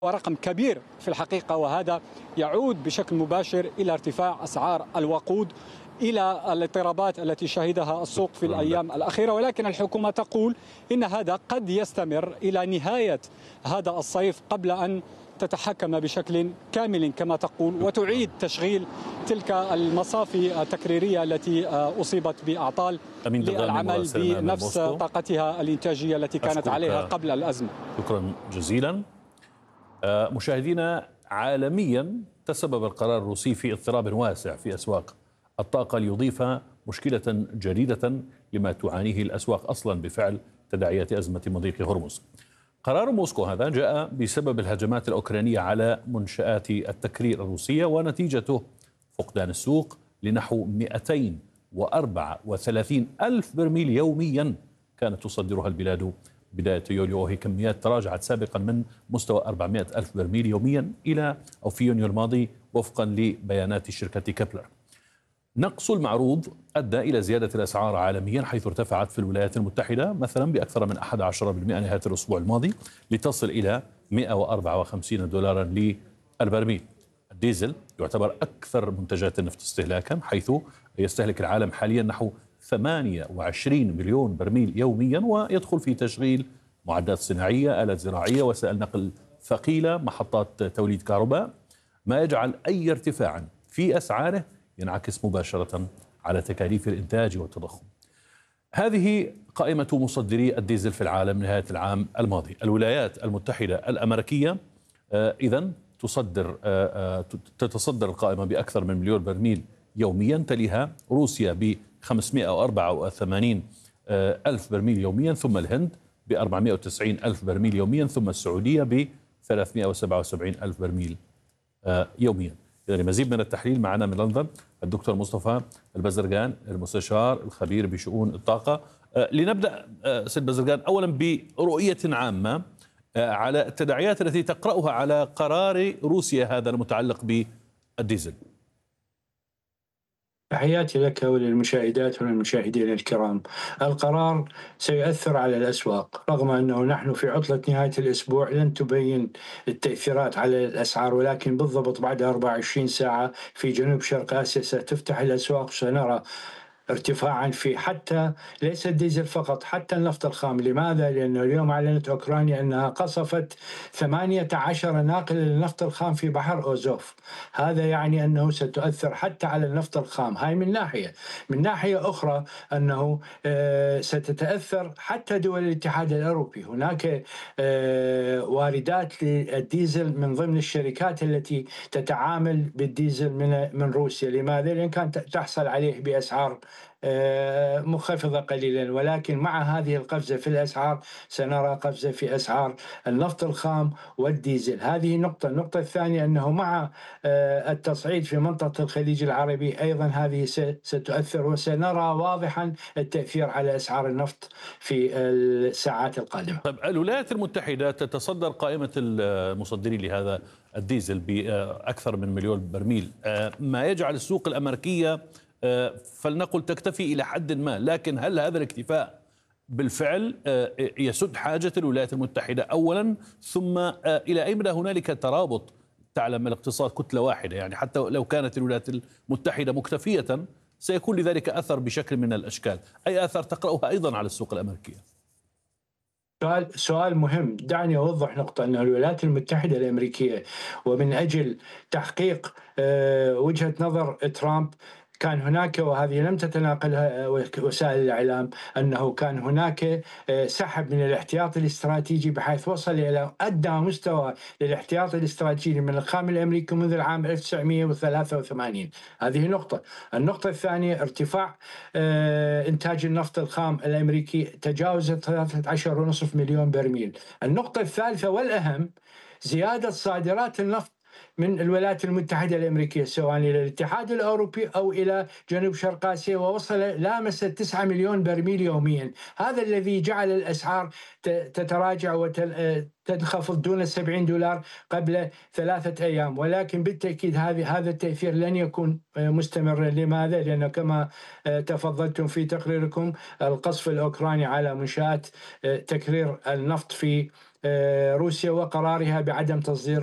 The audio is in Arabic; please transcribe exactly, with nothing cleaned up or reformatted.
ورقم كبير في الحقيقة، وهذا يعود بشكل مباشر إلى ارتفاع أسعار الوقود، إلى الاضطرابات التي شهدها السوق في الأيام الأخيرة. ولكن الحكومة تقول إن هذا قد يستمر إلى نهاية هذا الصيف قبل أن تتحكم بشكل كامل كما تقول، وتعيد تشغيل تلك المصافي التكريرية التي أصيبت بأعطال للعمل بنفس طاقتها الإنتاجية التي كانت عليها قبل الأزمة. شكرا جزيلا. مشاهدينا، عالميا تسبب القرار الروسي في اضطراب واسع في أسواق الطاقة ليضيف مشكلة جديدة لما تعانيه الأسواق أصلا بفعل تداعيات أزمة مضيق هرمز. قرار موسكو هذا جاء بسبب الهجمات الأوكرانية على منشآت التكرير الروسية، ونتيجته فقدان السوق لنحو مئتين وأربعة وثلاثين ألف برميل يوميا كانت تصدرها البلاد بداية يوليو، وهي كميات تراجعت سابقا من مستوى أربعمئة ألف برميل يوميا إلى أو في يونيو الماضي وفقا لبيانات شركة كيبلر. نقص المعروض أدى إلى زيادة الأسعار عالميا، حيث ارتفعت في الولايات المتحدة مثلا بأكثر من أحد عشر بالمئة نهاية الأسبوع الماضي لتصل إلى مئة وأربعة وخمسين دولارا للبرميل. الديزل يعتبر أكثر منتجات النفط استهلاكا، حيث يستهلك العالم حاليا نحو ثمانية وعشرين مليون برميل يوميا، ويدخل في تشغيل معدات صناعية، آلات زراعية، وسائل نقل ثقيلة، محطات توليد كهرباء، ما يجعل أي ارتفاع في أسعاره ينعكس مباشرة على تكاليف الإنتاج والتضخم. هذه قائمة مصدري الديزل في العالم نهاية العام الماضي. الولايات المتحدة الأمريكية إذن تصدر تتصدر القائمة بأكثر من مليون برميل يوميا، تليها روسيا ب خمسمئة وأربعة وثمانين ألف برميل يوميا، ثم الهند ب أربعمئة وتسعين ألف برميل يوميا، ثم السعودية ب ثلاثمئة وسبعة وسبعين ألف برميل يوميا. يعني مزيد من التحليل معنا من لندن الدكتور مصطفى البزرقان، المستشار الخبير بشؤون الطاقة. لنبدأ سيد بزرقان أولا برؤية عامة على التداعيات التي تقرأها على قرار روسيا هذا المتعلق بالديزل. تحياتي لك وللمشاهدات والمشاهدين الكرام. القرار سيؤثر على الأسواق، رغم أنه نحن في عطلة نهاية الأسبوع لن تبين التأثيرات على الأسعار، ولكن بالضبط بعد أربعة وعشرين ساعة في جنوب شرق آسيا ستفتح الأسواق، سنرى ارتفاعا في حتى ليس الديزل فقط، حتى النفط الخام. لماذا؟ لأنه اليوم أعلنت أوكرانيا أنها قصفت ثمانية عشر ناقلة للنفط الخام في بحر أوزوف. هذا يعني أنه ستؤثر حتى على النفط الخام. هاي من ناحية. من ناحية أخرى أنه ستتأثر حتى دول الاتحاد الأوروبي. هناك واردات للديزل من ضمن الشركات التي تتعامل بالديزل من من روسيا. لماذا؟ لأن كانت تحصل عليه بأسعار منخفضة قليلا، ولكن مع هذه القفزة في الأسعار سنرى قفزة في أسعار النفط الخام والديزل. هذه نقطة. النقطة الثانية أنه مع التصعيد في منطقة الخليج العربي أيضا هذه ستؤثر، وسنرى واضحا التأثير على أسعار النفط في الساعات القادمة. طيب، الولايات المتحدة تتصدر قائمة المصدرين لهذا الديزل بأكثر من مليون برميل، ما يجعل السوق الأمريكية فلنقل تكتفي إلى حد ما. لكن هل هذا الاكتفاء بالفعل يسد حاجة الولايات المتحدة أولا، ثم إلى أي مدى هنالك ترابط؟ تعلم الاقتصاد كتلة واحدة، يعني حتى لو كانت الولايات المتحدة مكتفية سيكون لذلك أثر بشكل من الأشكال. أي أثر تقرأها أيضا على السوق الأمريكية؟ سؤال سؤال مهم. دعني أوضح نقطة، أن الولايات المتحدة الأمريكية ومن أجل تحقيق وجهة نظر ترامب كان هناك، وهذه لم تتناقلها وسائل الإعلام، أنه كان هناك سحب من الاحتياطي الاستراتيجي بحيث وصل إلى أدنى مستوى للاحتياطي الاستراتيجي من الخام الأمريكي منذ العام ألف وتسعمئة وثلاثة وثمانين. هذه نقطة. النقطة الثانية ارتفاع إنتاج النفط الخام الأمريكي تجاوز ثلاثة عشر فاصلة خمسة مليون برميل. النقطة الثالثة والأهم زيادة صادرات النفط من الولايات المتحدة الأمريكية سواء إلى الاتحاد الأوروبي أو إلى جنوب شرق آسيا، ووصل لامس تسعة مليون برميل يوميا. هذا الذي جعل الأسعار تتراجع وتنخفض دون سبعين دولار قبل ثلاثة أيام. ولكن بالتأكيد هذا التأثير لن يكون مستمرا. لماذا؟ لأنه كما تفضلتم في تقريركم القصف الأوكراني على منشآت تكرير النفط في روسيا وقرارها بعدم تصدير